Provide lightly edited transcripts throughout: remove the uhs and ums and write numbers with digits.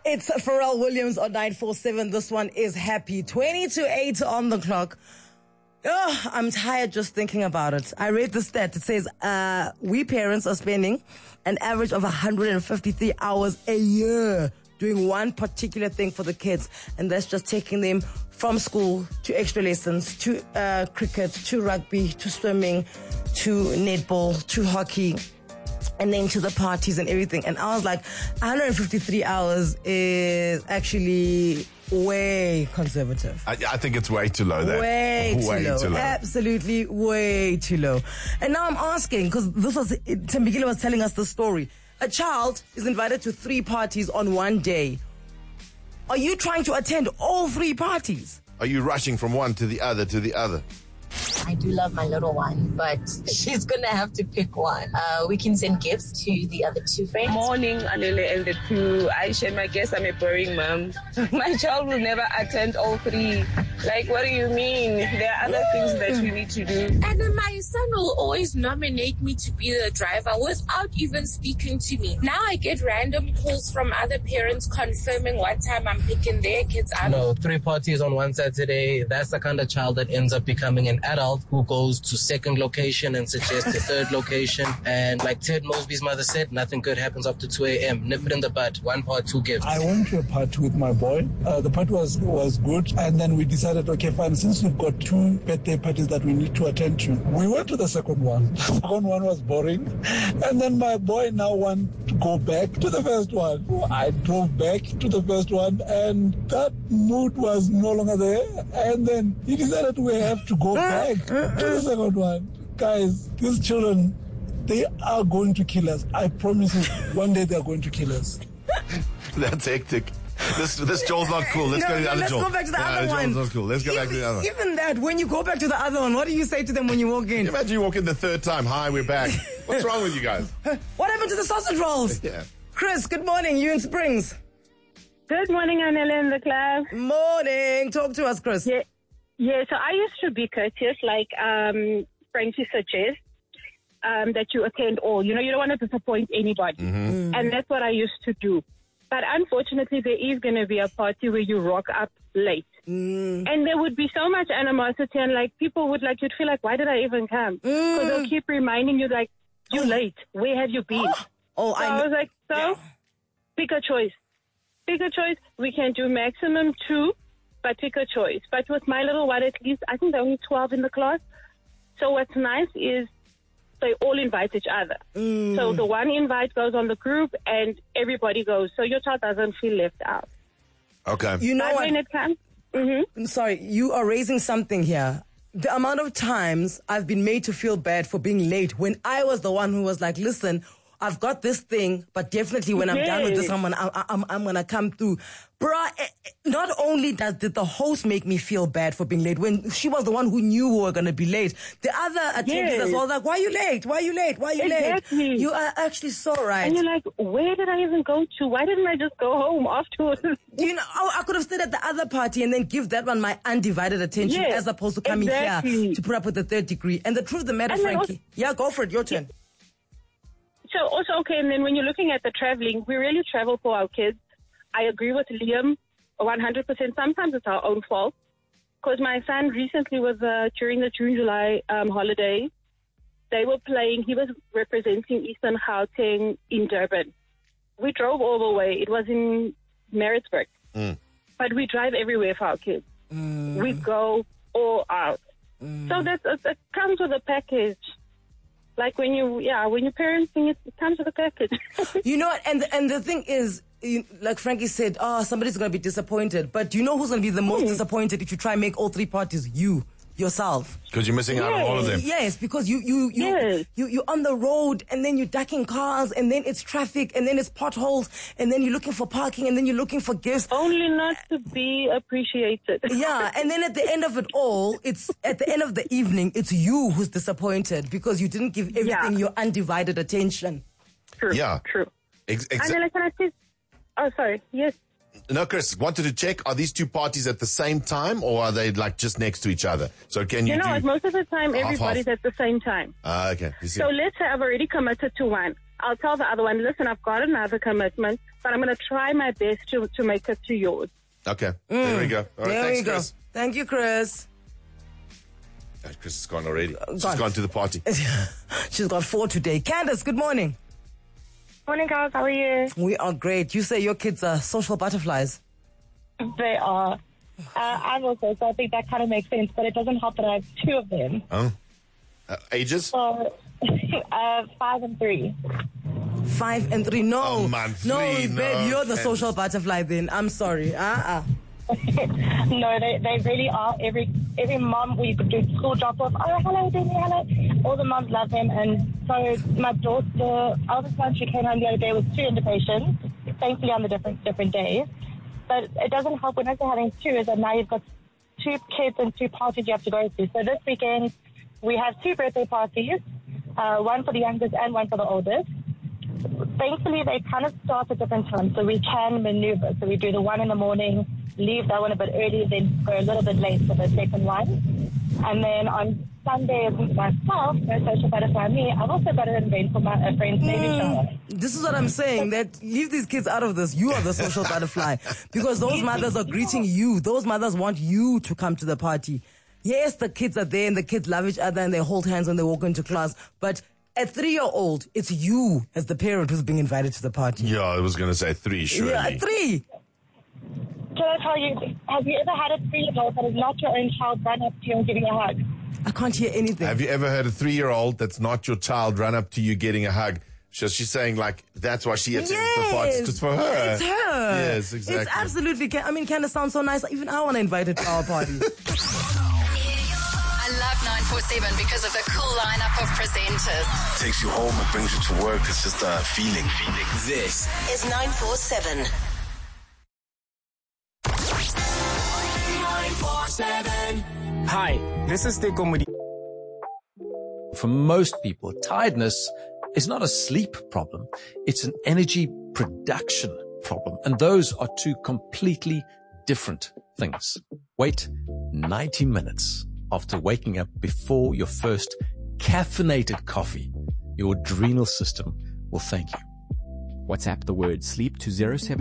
It's Pharrell Williams on 947. This one is Happy. 20 to 8 on the clock. Oh, I'm tired just thinking about it. I read the stat. It says, we parents are spending an average of 153 hours a year doing one particular thing for the kids. And that's just taking them from school to extra lessons, to cricket, to rugby, to swimming, to netball, to hockey, and then to the parties and everything. And I was like, 153 hours is actually way conservative. I think it's way too low there. Way too low. Absolutely way too low. And now I'm asking, because Tembikile was telling us the story. A child is invited to 3 parties on one day. Are you trying to attend all 3 parties? Are you rushing from one to the other to the other? I do love my little one, but she's going to have to pick one. We can send gifts to the other 2 friends. Morning, Anele and the 2. Aisha, and I guess I'm a boring mom. My child will never attend all 3. Like, what do you mean? There are other things that we need to do. And then my son will always nominate me to be the driver without even speaking to me. Now I get random calls from other parents confirming what time I'm picking their kids up. No, 3 parties on one Saturday. That's the kind of child that ends up becoming an adult who goes to 2nd location and suggests a 3rd location. And like Ted Mosby's mother said, nothing good happens after 2 a.m. Nip it in the bud. 1 part, 2 gifts. I went to a party with my boy. The party was good. And then we decided, okay, fine, since we've got 2 birthday parties that we need to attend to, we went to the second one. The second one was boring. And then my boy now wanted to go back to the first one. I drove back to the first one and that mood was no longer there. And then he decided we have to go back to the second one. Guys, these children, they are going to kill us. I promise you, one day they are going to kill us. That's hectic. This Joel's not cool. Let's go to the other Joel. Let's go back to the other one. Joel's not cool. Let's go back to the other one. Even that, when you go back to the other one, what do you say to them when you walk in? Can you imagine you walk in the 3rd time. Hi, we're back. What's wrong with you guys? What happened to the sausage rolls? Yeah. Chris, good morning. You in Springs. Good morning, Anele and the class. Morning. Talk to us, Chris. Yeah, so I used to be courteous, like Frankie suggests, that you attend all. You know, you don't want to disappoint anybody. Mm-hmm. And that's what I used to do. But unfortunately, there is going to be a party where you rock up late. And there would be so much animosity and, like, people would, like, you'd feel like, why did I even come? Because they'll keep reminding you, like, you're late. Where have you been? I was like, pick a choice. Pick a choice. We can do maximum 2. But pick a choice. But with my little one, at least, I think there are only 12 in the class. So what's nice is they all invite each other. So the one invite goes on the group and everybody goes. So your child doesn't feel left out. Okay. You know but what? When it comes... I'm sorry, you are raising something here. The amount of times I've been made to feel bad for being late when I was the one who was like, listen, I've got this thing, but definitely when I'm done with this, I'm gonna come through. Bruh, not only did the host make me feel bad for being late, when she was the one who knew we were gonna be late, the other attendees as well, like, why are you late? Why are you late? Why are you late? You are actually so right. And you're like, where did I even go to? Why didn't I just go home afterwards? You know, I could have stayed at the other party and then give that one my undivided attention as opposed to coming here to put up with the 3rd degree. And the truth of the matter, Frankie, go for it, your turn. So also, okay, and then when you're looking at the traveling, we really travel for our kids. I agree with Liam 100%. Sometimes it's our own fault. Because my son recently was during the June-July holiday, they were playing, he was representing Eastern Gauteng in Durban. We drove all the way. It was in Maritzburg. But we drive everywhere for our kids. We go all out. So that comes with a package. Like when you're parenting, it comes with a package. You know what? And the thing is, like Frankie said, somebody's going to be disappointed. But you know who's going to be the most disappointed if you try and make all 3 parties? Yourself. Because you're missing out on all of them. Yes, because you're on the road and then you're ducking cars and then it's traffic and then it's potholes and then you're looking for parking and then you're looking for gifts. Only not to be appreciated. Yeah, and then at the end of it all, it's at the end of the evening, it's you who's disappointed because you didn't give everything your undivided attention. True. Yeah. True. Exactly. Can I say? Oh, sorry. Yes. No, Chris, wanted to check, are these 2 parties at the same time or are they like just next to each other? So can most of the time everybody's at the same time. Okay. You see. So let's say I've already committed to one. I'll tell the other one, listen, I've got another commitment, but I'm going to try my best to make it to yours. Okay. There we go. All right, There we go. Chris. Thank you, Chris. Chris is gone already. She's gone to the party. She's got 4 today. Candace, good morning. Morning, guys. How are you? We are great. You say your kids are social butterflies. They are. I'm also, so I think that kind of makes sense, but it doesn't help that I have 2 of them. Oh. Ages? So, 5 and 3. 5 and 3. No. Oh, man, 3, no, no, babe, you're the Candace. social butterfly then. I'm sorry. No, they really are. Every mom, we could do school drop-off. Oh, hello, Denny, hello. All the moms love them. And so my daughter, the eldest one, she came home the other day with 2 invitations, thankfully on the different days. But it doesn't help when I say having 2 is that now you've got 2 kids and 2 parties you have to go to. So this weekend, we have 2 birthday parties, one for the youngest and one for the oldest. Thankfully, they kind of start at different times, so we can maneuver. So we do the one in the morning, leave that one a bit early, then go a little bit late for the second one. And then on Sunday, myself, no social butterfly me, I've also got an event for my friend's baby shower. This is what I'm saying, that leave these kids out of this. You are the social butterfly. Because those mothers are greeting you. Those mothers want you to come to the party. Yes, the kids are there and the kids love each other and they hold hands when they walk into class. But at 3-year-old, it's you as the parent who's being invited to the party. Yeah, I was going to say 3, surely. Yeah, at 3. Can I tell you, have you ever had a 3-year-old that is not your own child run up to you and give you a hug? I can't hear anything. Have you ever heard a 3-year-old that's not your child run up to you getting a hug? So she's saying, like, that's why she attends the parties. Because for her. It's her. Yes, exactly. It's absolutely, Candace sounds so nice. Even I want to invite her to our party. I love 947 because of the cool lineup of presenters. Takes you home, it brings you to work. It's just a feeling. This is 947. 947. Hi, this is Teko Mudi. For most people, tiredness is not a sleep problem. It's an energy production problem. And those are 2 completely different things. Wait 90 minutes after waking up before your first caffeinated coffee. Your adrenal system will thank you. WhatsApp the word sleep to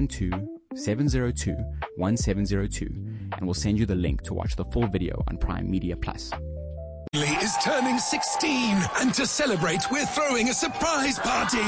072-702-1702 and we'll send you the link to watch the full video on Prime Media Plus. Is turning 16, and to celebrate, we're throwing a surprise party.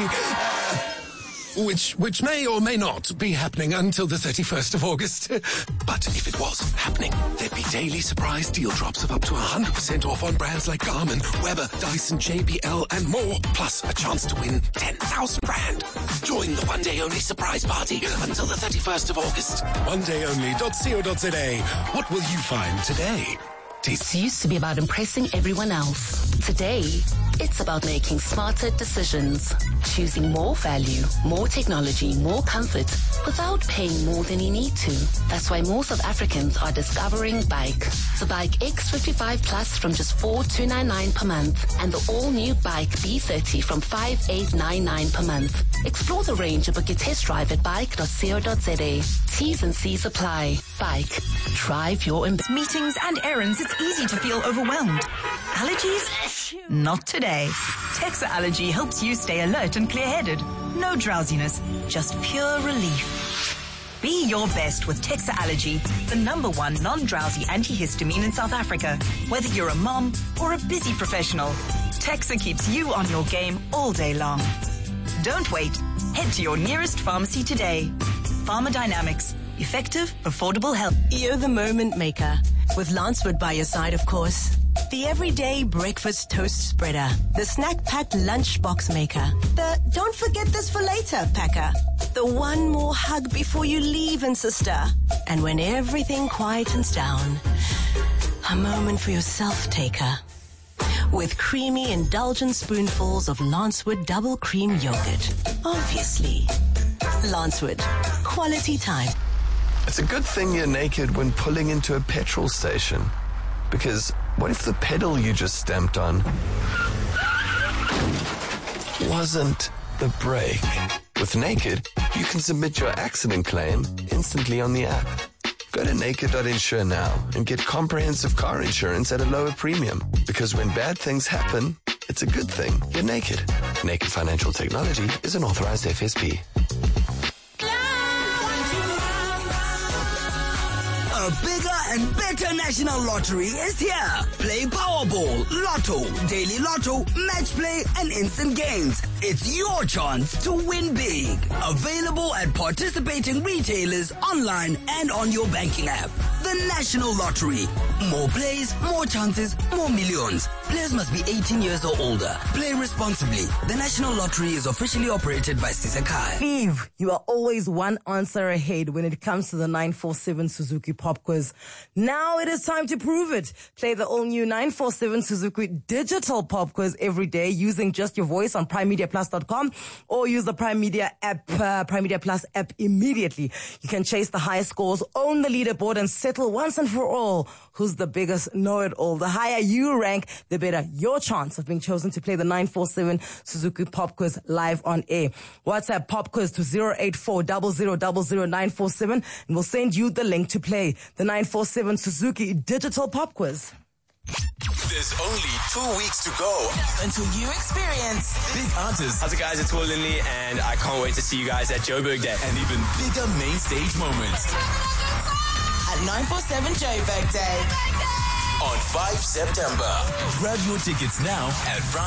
Which may or may not be happening until the 31st of August. But if it was happening, there'd be daily surprise deal drops of up to 100% off on brands like Garmin, Weber, Dyson, JBL, and more. Plus a chance to win 10,000 rand. Join the one-day-only surprise party until the 31st of August. Onedayonly.co.za. What will you find today? It used to be about impressing everyone else. Today, it's about making smarter decisions. Choosing more value, more technology, more comfort, without paying more than you need to. That's why more South Africans are discovering Bike. The Bike X55 Plus from just 4,299 per month. And the all-new Bike B30 from 5,899 per month. Explore the range and book your test drive at bike.co.za. T's and C's apply. Bike. Drive your meetings and errands. It's easy to feel overwhelmed. Allergies? Not today. Texa Allergy helps you stay alert and clear-headed. No drowsiness, just pure relief. Be your best with Texa Allergy, the #1 non-drowsy antihistamine in South Africa. Whether you're a mom or a busy professional, Texa keeps you on your game all day long. Don't wait. Head to your nearest pharmacy today. Pharmadynamics. Effective, affordable help. You're the moment maker. With Lancewood by your side, of course. The everyday breakfast toast spreader. The snack-packed lunchbox maker. The don't forget this for later packer. The one more hug before you leave, and sister. And when everything quietens down, a moment for yourself taker. With creamy, indulgent spoonfuls of Lancewood double cream yogurt. Obviously. Lancewood. Quality time. It's a good thing you're naked when pulling into a petrol station. Because what if the pedal you just stamped on wasn't the brake? With Naked, you can submit your accident claim instantly on the app. Go to naked.insure now and get comprehensive car insurance at a lower premium. Because when bad things happen, it's a good thing you're naked. Naked Financial Technology is an authorized FSP. A bigger and better national lottery is here. Play Powerball, Lotto, Daily Lotto, Match Play, and Instant Games. It's your chance to win big. Available at participating retailers, online, and on your banking app. The National Lottery. More plays, more chances, more millions. Players must be 18 years or older. Play responsibly. The National Lottery is officially operated by Sisakai. Steve, you are always one answer ahead when it comes to the 947 Suzuki Pop Quiz. Now it is time to prove it. Play the all-new 947 Suzuki Digital Pop Quiz every day using just your voice on PrimeMediaPlus.com or use the Prime Media app, Prime Media Plus app immediately. You can chase the highest scores, own the leaderboard, and settle once and for all who's the biggest know-it-all. The higher you rank, the better your chance of being chosen to play the 947 Suzuki Pop Quiz live on air. WhatsApp Pop Quiz to 084-0000-947 and we'll send you the link to play the 947 Suzuki Digital Pop Quiz. There's only 2 weeks to go until you experience big answers. How's it, guys? It's Will Lindley, and I can't wait to see you guys at Joburg Day. And even bigger main stage moments at 947 Joburg Day on 5 September. Grab your tickets now at